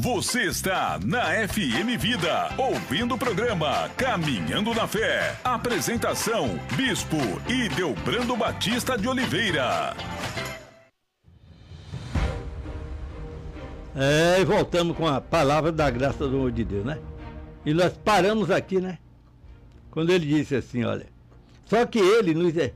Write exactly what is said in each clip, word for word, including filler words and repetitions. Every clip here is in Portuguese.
Você está na F M Vida, ouvindo o programa Caminhando na Fé. Apresentação, Bispo Ideobrando Batista de Oliveira. É, e voltamos com a palavra da graça do amor de Deus, né? E nós paramos aqui, né? Quando ele disse assim, olha, só que ele nos é,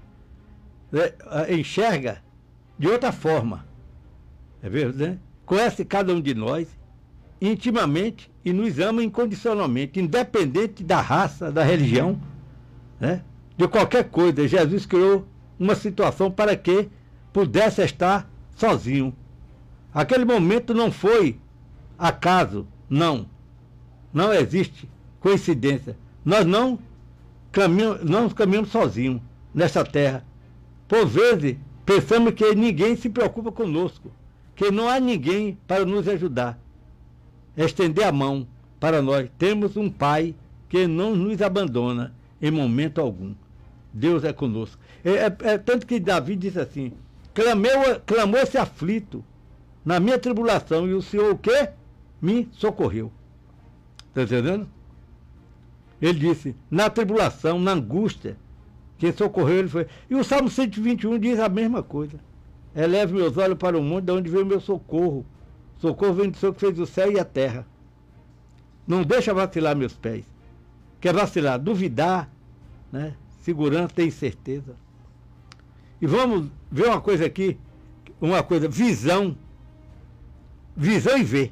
é, enxerga de outra forma, é verdade, né? Conhece cada um de nós intimamente e nos ama incondicionalmente, independente da raça, da religião, né? De qualquer coisa. Jesus criou uma situação para que pudesse estar sozinho. Aquele momento não foi acaso, não. Não existe coincidência. Nós não caminhamos, não caminhamos sozinhos nessa terra. Por vezes, pensamos que ninguém se preocupa conosco, que não há ninguém para nos ajudar. Estender a mão para nós. Temos um Pai que não nos abandona em momento algum. Deus é conosco. É, é, é tanto que Davi disse assim, clamou, clamou esse aflito na minha tribulação, e o Senhor o quê? Me socorreu. Está entendendo? Ele disse, na tribulação, na angústia, quem socorreu ele foi. E o Salmo cento e vinte e um diz a mesma coisa. Eleve meus olhos para o monte, de onde vem o meu socorro. Socorro vem do Senhor que fez o céu e a terra. Não deixa vacilar meus pés. Quer vacilar, duvidar, né? Segurança, tem certeza. E vamos ver uma coisa aqui, uma coisa, visão. Visão e ver.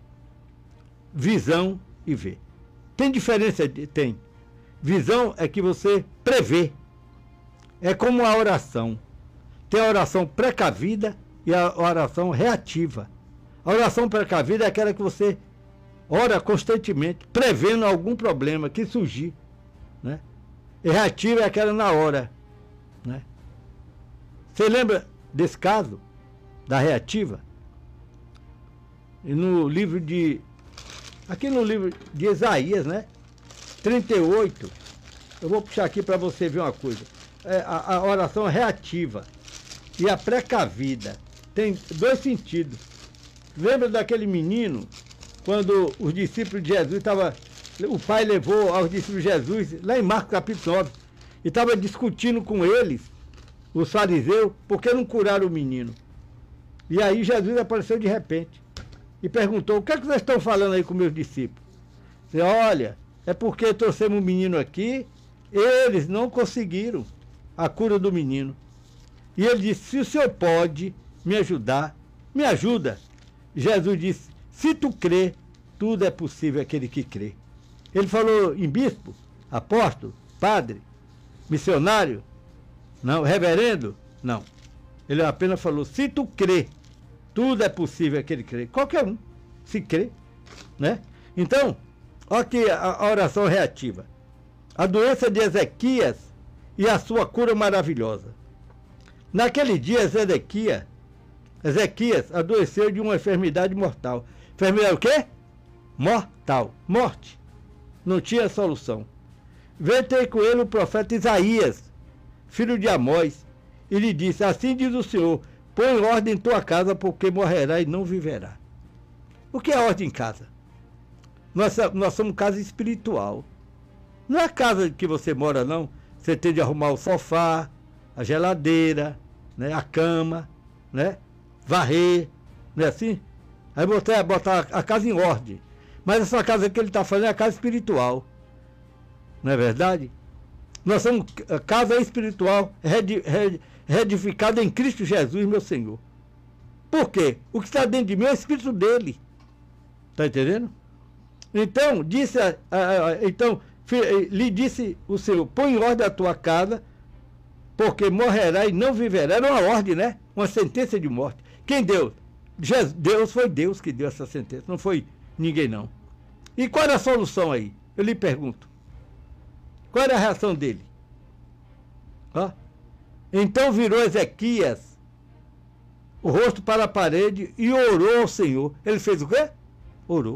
Visão e ver. Tem diferença? Tem. Visão é que você prevê. É como a oração. Tem a oração precavida e a oração reativa. A oração precavida é aquela que você ora constantemente, prevendo algum problema que surgir, né? E reativa é aquela na hora, né? Você lembra desse caso, da reativa? E no livro de... Aqui no livro de Isaías, né? trinta e oito. Eu vou puxar aqui para você ver uma coisa. É, a, a oração reativa e a precavida tem dois sentidos. Lembra daquele menino, quando os discípulos de Jesus estavam... O pai levou aos discípulos de Jesus, lá em Marcos capítulo nove, e estava discutindo com eles, os fariseus, por que não curaram o menino. E aí Jesus apareceu de repente e perguntou, o que é que vocês estão falando aí com meus discípulos? Disse, olha, é porque trouxemos um menino aqui, eles não conseguiram a cura do menino. E ele disse, se o senhor pode me ajudar, me ajuda. Jesus disse, se tu crê, tudo é possível aquele que crê. Ele falou em bispo, apóstolo, padre, missionário, não, reverendo, não. Ele apenas falou, se tu crê, tudo é possível aquele que crê. Qualquer um, se crê, né? Então, olha aqui a, a oração reativa. A doença de Ezequias e a sua cura maravilhosa. Naquele dia, Ezequias, Ezequias adoeceu de uma enfermidade mortal. Enfermidade o quê? Mortal. Morte. Não tinha solução. Veio ter com ele o profeta Isaías, filho de Amós, e lhe disse, assim diz o Senhor, põe ordem em tua casa, porque morrerá e não viverá. O que é ordem em casa? Nós, nós somos casa espiritual. Não é a casa que você mora, não. Você tem de arrumar o sofá, a geladeira, né, a cama, né, varrer, não é assim? Aí você vai botar a casa em ordem. Mas essa casa que ele está fazendo é a casa espiritual. Não é verdade? Nós somos a casa espiritual reedificada em Cristo Jesus, meu Senhor. Por quê? O que está dentro de mim é o Espírito dele. Está entendendo? Então, disse, a, a, a, então lhe disse o Senhor, põe em ordem a tua casa, porque morrerá e não viverá. Era uma ordem, né? Uma sentença de morte. Quem deu? Jesus, Deus, foi Deus que deu essa sentença, não foi ninguém não. E qual era a solução aí? Eu lhe pergunto. Qual era a reação dele? Ó. Então virou Ezequias o rosto para a parede e orou ao Senhor. Ele fez o quê? Orou.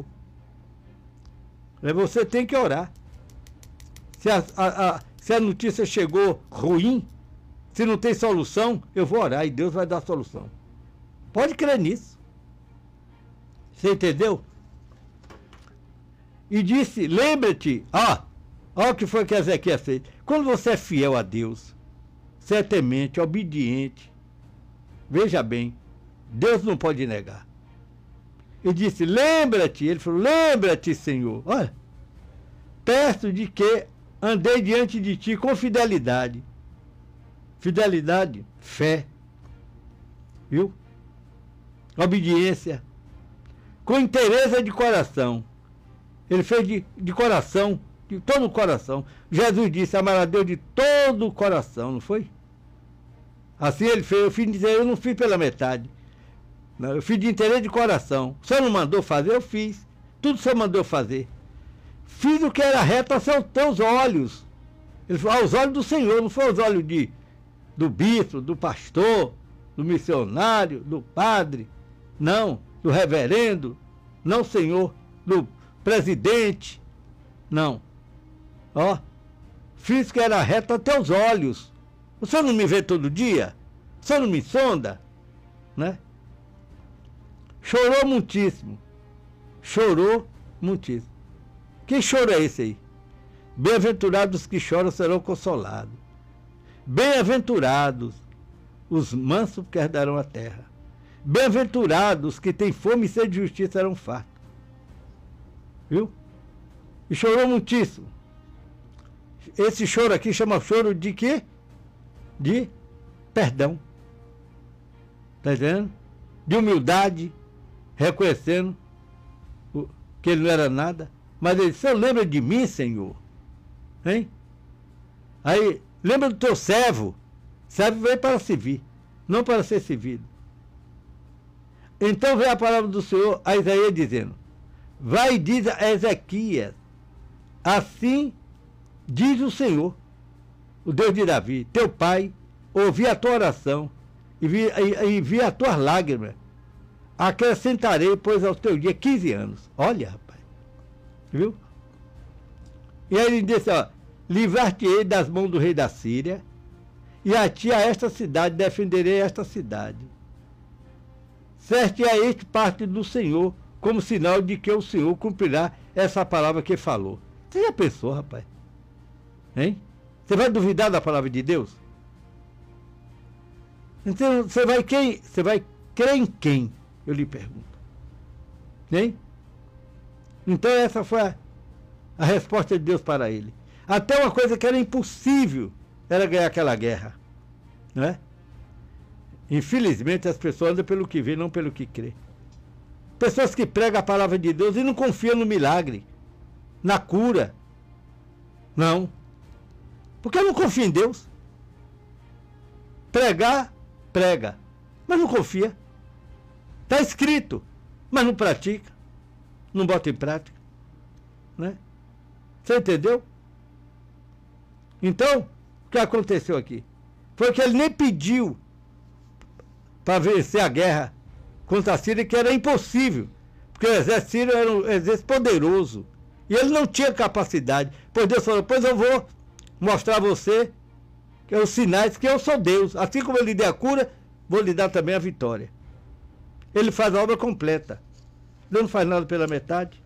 Você tem que orar. Se a, a, a, se a notícia chegou ruim, se não tem solução, eu vou orar e Deus vai dar a solução. Pode crer nisso. Você entendeu? E disse, lembra-te, ó, ó o que foi que Ezequias fez. Quando você é fiel a Deus, você é temente, obediente, veja bem, Deus não pode negar. Ele disse, lembra-te, ele falou, lembra-te, Senhor, olha, peço de que andei diante de ti com fidelidade. Fidelidade, fé, viu? Obediência, com interesse de coração. Ele fez de, de coração, de todo o coração. Jesus disse, amar a Deus de todo o coração, não foi? Assim ele fez, eu fiz dizer, eu não fiz pela metade. Não, eu fiz de interesse de coração. O Senhor não mandou fazer, eu fiz. Tudo o Senhor mandou fazer. Fiz o que era reto aos seus teus olhos. Ele falou, aos olhos do Senhor, não foi aos olhos de, do bispo, do pastor, do missionário, do padre, não, do reverendo, não, Senhor, do presidente, não. Ó, fiz o que era reto aos teus olhos. O Senhor não me vê todo dia? O Senhor não me sonda? Né? Chorou muitíssimo. Chorou muitíssimo. Que choro é esse aí? Bem-aventurados os que choram serão consolados. Bem-aventurados os mansos que herdarão a terra. Bem-aventurados os que têm fome e sede de justiça serão fartos. Viu? E chorou muitíssimo. Esse choro aqui chama choro de quê? De perdão. Está entendendo? De humildade, reconhecendo que ele não era nada. Mas ele disse, Senhor, lembra de mim, Senhor? Hein? Aí, lembra do teu servo. Servo veio para servir, não para ser servido. Então veio a palavra do Senhor a Isaías dizendo, vai e diz a Ezequias, assim diz o Senhor, o Deus de Davi, teu pai, ouvi a tua oração e vi, e, e vi as tuas lágrimas. Acrescentarei, pois, ao teu dia quinze anos. Olha, rapaz. Viu? E aí ele disse, ó, livrar-te-ei das mãos do rei da Síria, e a ti a esta cidade defenderei esta cidade. Certo é este parte do Senhor, como sinal de que o Senhor cumprirá essa palavra que falou. Você já pensou, rapaz? Hein? Você vai duvidar da palavra de Deus? Então, você vai quem? Você vai crer em quem? Eu lhe pergunto. Hein? Então, essa foi a, a resposta de Deus para ele. Até uma coisa que era impossível era ganhar aquela guerra. Não é? Infelizmente, as pessoas andam pelo que vê, não pelo que crê. Pessoas que pregam a palavra de Deus e não confiam no milagre, na cura. Não. Porque não confia em Deus. Pregar, prega, mas não confia. Está escrito, mas não pratica, não bota em prática. Né? Você entendeu? Então, o que aconteceu aqui? Foi que ele nem pediu para vencer a guerra contra a Síria, que era impossível, porque o exército sírio era um exército poderoso, e ele não tinha capacidade. Pois Deus falou, pois eu vou mostrar a você que é os sinais que eu sou Deus. Assim como eu lhe dei a cura, vou lhe dar também a vitória. Ele faz a obra completa. Deus não faz nada pela metade.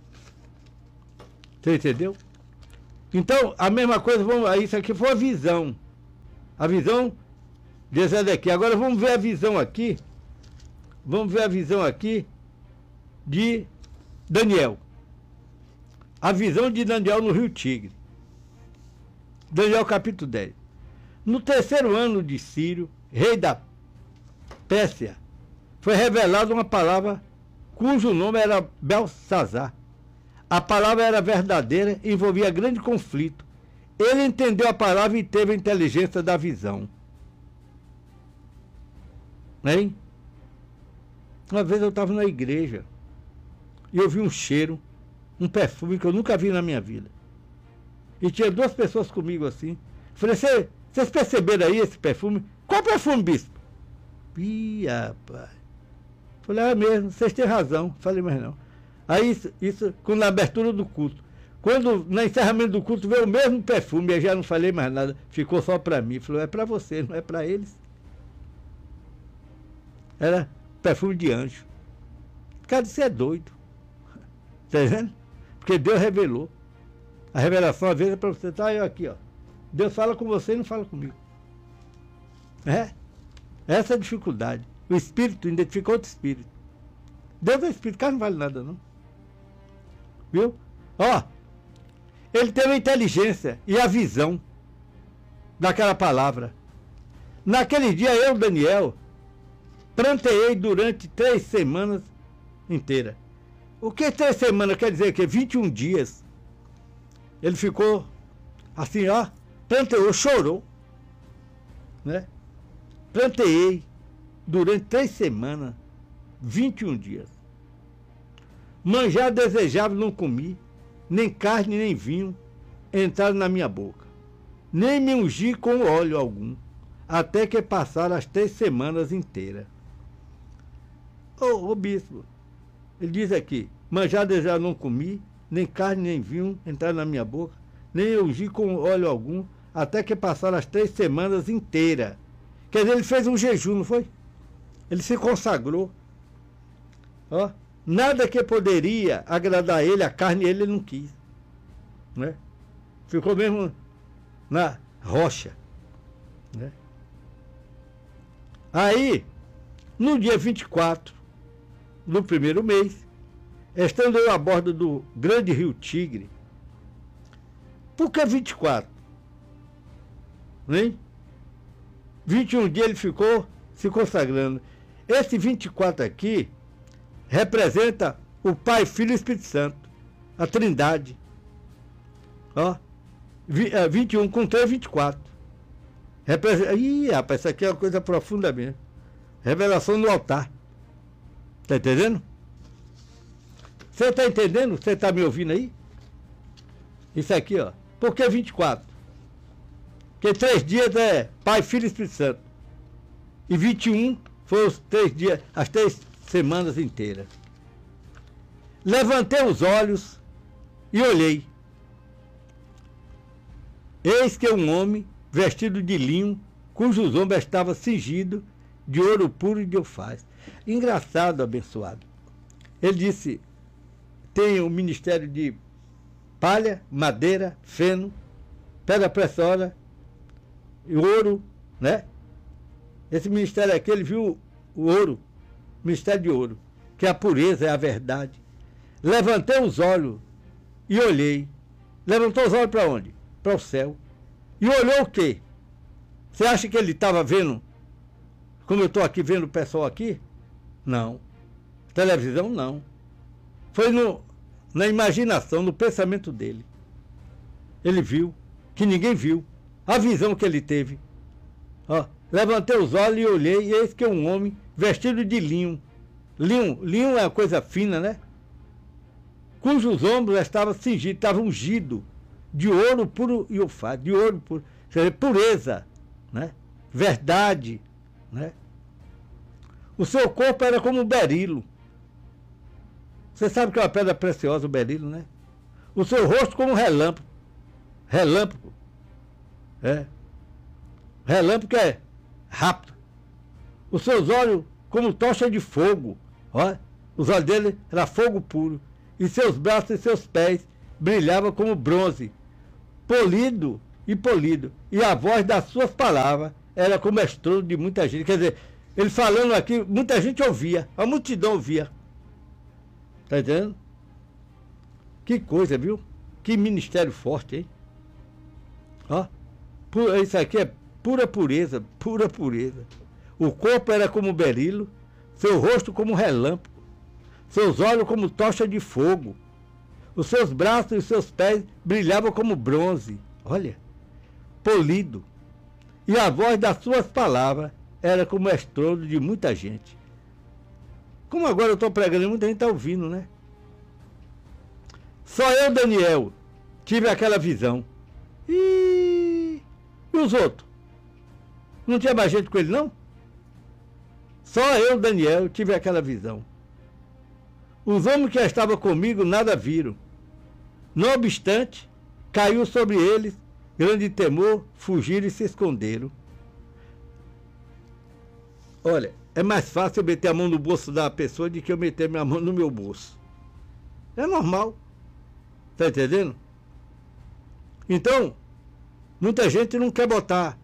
Você entendeu? Então, a mesma coisa, vamos, isso aqui foi a visão. A visão de Ezequiel. Agora vamos ver a visão aqui. Vamos ver a visão aqui de Daniel. A visão de Daniel no Rio Tigre. Daniel capítulo dez. No terceiro ano de Ciro, rei da Pérsia, foi revelada uma palavra cujo nome era Belsazar. A palavra era verdadeira e envolvia grande conflito. Ele entendeu a palavra e teve a inteligência da visão. Hein? Uma vez eu estava na igreja e eu vi um cheiro, um perfume que eu nunca vi na minha vida. E tinha duas pessoas comigo assim. Falei, vocês perceberam aí esse perfume? Qual perfume, bispo? Ih, rapaz. Falei, é mesmo, vocês têm razão. Falei, mas não. Aí isso, isso quando na abertura do culto. Quando no encerramento do culto veio o mesmo perfume, eu já não falei mais nada. Ficou só para mim. Falei, é para você, não é para eles. Era perfume de anjo. O cara disse, é doido. Tá vendo? Porque Deus revelou. A revelação, às vezes, é para você estar tá, aqui, ó. Deus fala com você e não fala comigo. É? Essa é a dificuldade. O Espírito identifica outro Espírito. Deus é Espírito, cara não vale nada, não. Viu? Ó, ele teve a inteligência e a visão daquela palavra. Naquele dia, eu, Daniel, pranteei durante três semanas inteiras. O que três semanas quer dizer? Que vinte e um dias. Ele ficou assim, ó, pranteou, chorou, né? Planteei durante três semanas, vinte e um dias. Manjar desejável não comi, nem carne nem vinho entraram na minha boca, nem me ungi com óleo algum, até que passaram as três semanas inteiras. Ô, ô bispo, ele diz aqui, manjar desejável não comi, nem carne nem vinho entraram na minha boca, nem eu ungi com óleo algum, até que passaram as três semanas inteiras. Quer dizer, ele fez um jejum, não foi? Ele se consagrou. Ó, nada que poderia agradar ele, a carne ele não quis. Né? Ficou mesmo na rocha. Né? Aí, no dia vinte e quatro do primeiro mês, estando eu a bordo do grande rio Tigre. Por que vinte e quatro? Hein? vinte e um dias ele ficou se consagrando. Esse vinte e quatro aqui representa o Pai, Filho e Espírito Santo, a Trindade. Ó, vinte e um com três, vinte e quatro. Representa... Ih, rapaz, isso aqui é uma coisa profunda mesmo. Revelação no altar. Tá entendendo? Você está entendendo? Você está me ouvindo aí? Isso aqui, ó. Por que vinte e quatro? Porque três dias é Pai, Filho e Espírito Santo. E vinte e um foram os três dias, as três semanas inteiras. Levantei os olhos e olhei. Eis que um homem vestido de linho, cujos ombros estavam cingidos de ouro puro e de alfaz. Engraçado, abençoado. Ele disse, tem o ministério de palha, madeira, feno, pedra preciosa e ouro, né? Esse ministério aqui, ele viu o ouro, ministério de ouro, que a pureza é a verdade. Levantei os olhos e olhei. Levantou os olhos para onde? Para o céu. E olhou o quê? Você acha que ele estava vendo, como eu estou aqui vendo o pessoal aqui? Não. Televisão, não. Foi no, na imaginação, no pensamento dele. Ele viu, que ninguém viu. A visão que ele teve. Ó, levantei os olhos e olhei, e eis que um homem vestido de linho. Linho, linho é uma coisa fina, né? Cujos ombros estavam cingidos, estavam ungidos de ouro puro e alfaz, de ouro puro, quer dizer, pureza, né? Verdade, né? O seu corpo era como um berilo. Você sabe que é uma pedra preciosa, o berilo, né? O seu rosto como um relâmpago. Relâmpago. É. Relâmpago é rápido. Os seus olhos como tocha de fogo. Ó, os olhos dele eram fogo puro. E seus braços e seus pés brilhavam como bronze, polido e polido. E a voz das suas palavras era como estrondo de muita gente. Quer dizer, ele falando aqui, muita gente ouvia. A multidão ouvia. Tá entendendo? Que coisa, viu? Que ministério forte, hein? Ó, isso aqui é pura pureza, pura pureza. O corpo era como berilo, seu rosto como relâmpago, seus olhos como tocha de fogo, os seus braços e seus pés brilhavam como bronze, olha, polido. E a voz das suas palavras era como estrondo de muita gente. Como agora eu estou pregando, muita gente está ouvindo, né? Só eu, Daniel, tive aquela visão. E, e os outros? Não tinha mais gente com ele, não? Só eu, Daniel, tive aquela visão. Os homens que estavam comigo nada viram. Não obstante, caiu sobre eles grande temor, fugiram e se esconderam. Olha, é mais fácil eu meter a mão no bolso da pessoa do que eu meter minha mão no meu bolso. É normal. Tá entendendo? Então, muita gente não quer botar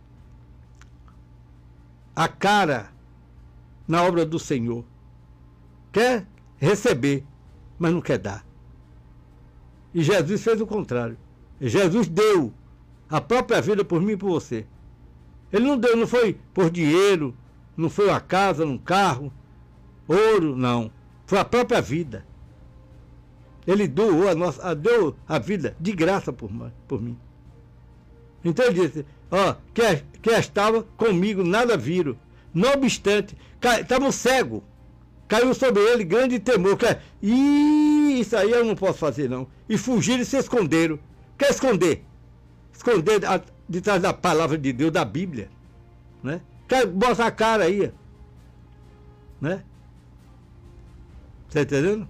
a cara na obra do Senhor. Quer receber, mas não quer dar. E Jesus fez o contrário. Jesus deu a própria vida por mim e por você. Ele não deu, não foi por dinheiro, não foi uma casa, um carro, ouro, não. Foi a própria vida. Ele doou a nossa, deu a vida de graça por, por mim. Então ele disse, ó, que, que estava comigo, nada viram. Não obstante, estavam cegos. Caiu sobre ele grande temor. Que, Ih, isso aí eu não posso fazer, não. E fugiram e se esconderam. Quer esconder? Esconder a, de trás da palavra de Deus, da Bíblia. Né? Quer botar a cara aí. Né? Tá entendendo?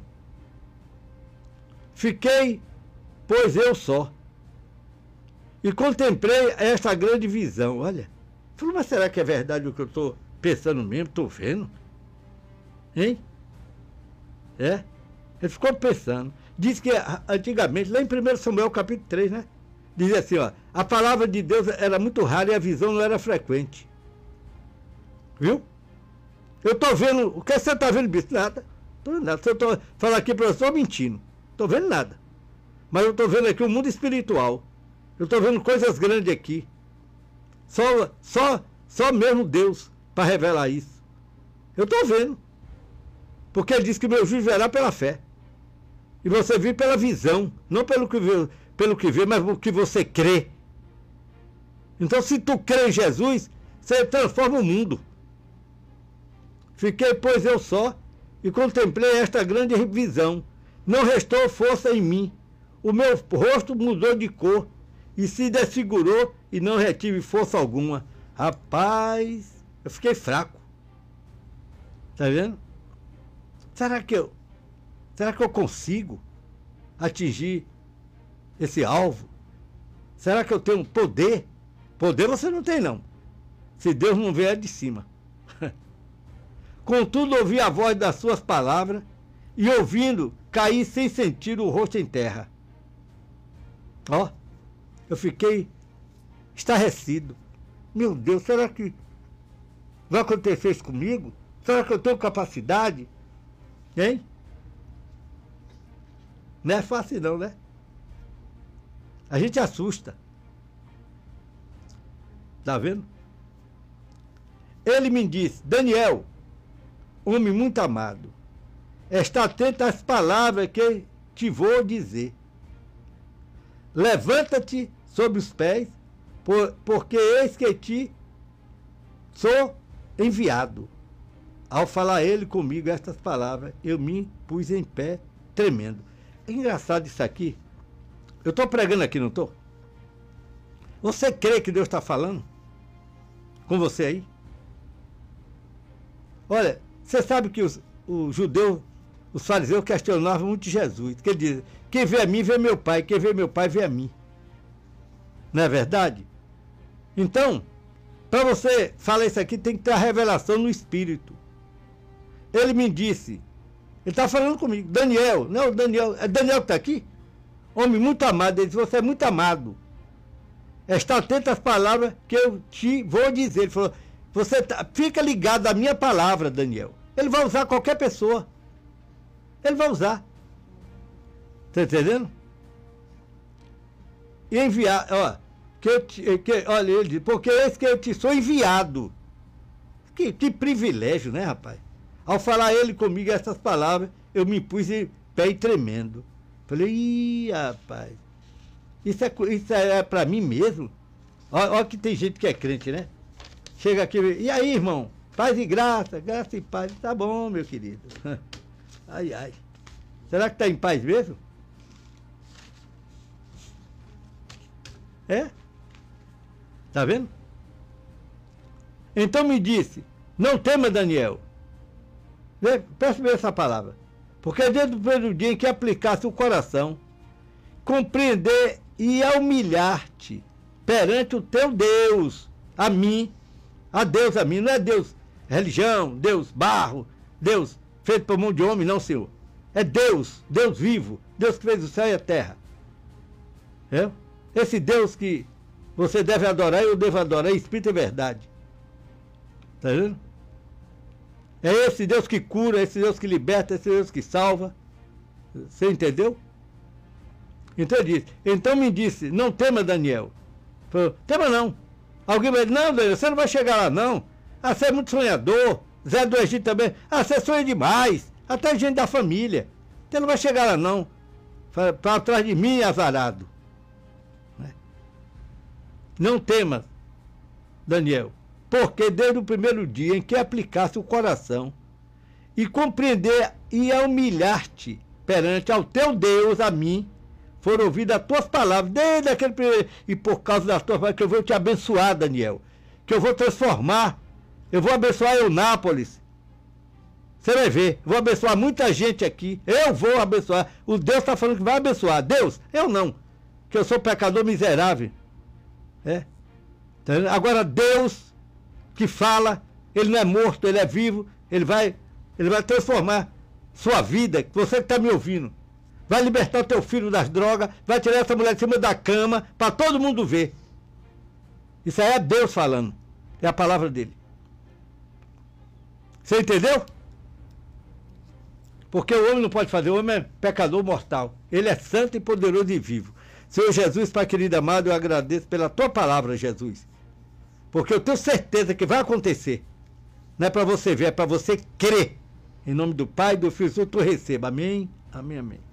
Fiquei, pois eu só. E contemplei esta grande visão. Olha. Falei, mas será que é verdade o que eu estou pensando mesmo? Estou vendo? Hein? É? Ele ficou pensando. Diz que antigamente, lá em primeiro Samuel capítulo três, né? Dizia assim, ó, a palavra de Deus era muito rara e a visão não era frequente. Viu? Eu estou vendo, o que você está vendo, bispo? Nada. Tô vendo nada. Se eu estou falando aqui para você, eu estou mentindo. Estou vendo nada. Mas eu estou vendo aqui o mundo espiritual. Eu estou vendo coisas grandes aqui. Só, só, só mesmo Deus para revelar isso. Eu estou vendo. Porque ele diz que meu juízo virá pela fé. E você vive pela visão. Não pelo que vê, pelo que vê, mas pelo que você crê. Então, se tu crê em Jesus, você transforma o mundo. Fiquei, pois, eu só, e contemplei esta grande visão. Não restou força em mim. O meu rosto mudou de cor e se desfigurou e não retive força alguma. Rapaz, eu fiquei fraco. Tá vendo? Será que eu, será que eu consigo atingir esse alvo? Será que eu tenho poder? Poder você não tem, não. Se Deus não vier de cima. Contudo, ouvi a voz das suas palavras e, ouvindo, caí sem sentir o rosto em terra. Ó, eu fiquei estarrecido. Meu Deus, será que vai acontecer isso comigo? Será que eu tenho capacidade? Hein? Não é fácil não, né? A gente assusta. Tá vendo? Ele me disse, Daniel, homem muito amado, está atento às palavras que te vou dizer. Levanta-te sobre os pés, por, porque eis que te sou enviado. Ao falar ele comigo estas palavras, eu me pus em pé, tremendo. É engraçado isso aqui. Eu estou pregando aqui, não estou? Você crê que Deus está falando com você aí? Olha, você sabe que os, os judeus, os fariseus questionavam muito Jesus. Que ele diz, quem vê a mim, vê meu pai. Quem vê meu pai, vê a mim. Não é verdade? Então, para você falar isso aqui, tem que ter a revelação no Espírito. Ele me disse, ele está falando comigo, Daniel, não, Daniel, é Daniel que está aqui? Homem muito amado, ele disse, você é muito amado. Está atento às palavras que eu te vou dizer. Ele falou, você tá, fica ligado à minha palavra, Daniel. Ele vai usar qualquer pessoa. Ele vai usar. Está entendendo? E enviar, ó, que eu te, que, olha, ele diz, porque esse que eu te sou enviado. Que, que privilégio, né, rapaz? Ao falar ele comigo essas palavras, eu me pus em pé e tremendo. Falei, ih, rapaz, isso é, isso é para mim mesmo? Olha que tem gente que é crente, né? Chega aqui, e aí, irmão? Paz e graça, graça e paz. Tá bom, meu querido. Ai, ai. Será que tá em paz mesmo? É? Tá vendo? Então me disse, não tema, Daniel. Preste bem essa palavra. Porque desde o primeiro dia em que aplicasse o coração, compreender e humilhar-te perante o teu Deus, a mim, a Deus a mim, não é Deus, religião, Deus barro, Deus feito por mão de homem, não, Senhor. É Deus, Deus vivo, Deus que fez o céu e a terra. É? Esse Deus que você deve adorar, eu devo adorar, é Espírito e verdade. Está vendo? É esse Deus que cura, esse Deus que liberta, esse Deus que salva. Você entendeu? Então ele disse, então me disse, não tema, Daniel. Falou, tema não. Alguém vai dizer, não, Daniel, você não vai chegar lá não. Ah, você é muito sonhador. Zé do Egito também. Ah, você sonha demais. Até gente da família. Você não vai chegar lá não. Para trás de mim, azarado. Não temas, Daniel, porque desde o primeiro dia em que aplicasse o coração e compreender e a humilhar-te perante ao teu Deus, a mim, foram ouvidas as tuas palavras, desde aquele primeiro, e por causa das tuas palavras que eu vou te abençoar, Daniel, que eu vou transformar, eu vou abençoar Eunápolis. Você vai ver, vou abençoar muita gente aqui, eu vou abençoar, o Deus está falando que vai abençoar, Deus, eu não, que eu sou pecador miserável. É. Agora Deus que fala, ele não é morto, ele é vivo, ele vai, ele vai transformar sua vida, você que está me ouvindo, vai libertar o teu filho das drogas, vai tirar essa mulher de cima da cama para todo mundo ver. Isso aí é Deus falando, é a palavra dele. Você entendeu? Porque o homem não pode fazer, o homem é pecador mortal, ele é santo e poderoso e vivo. Senhor Jesus, Pai querido amado, eu agradeço pela tua palavra, Jesus. Porque eu tenho certeza que vai acontecer. Não é para você ver, é para você crer. Em nome do Pai, do Filho e do Espírito, tu receba. Amém, amém, amém.